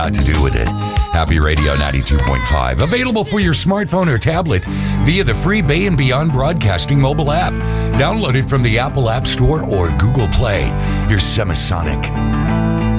to do with it. Happy Radio 92.5. Available for your smartphone or tablet via the free Bay and Beyond Broadcasting mobile app. Download it from the Apple App Store or Google Play. Your Semisonic.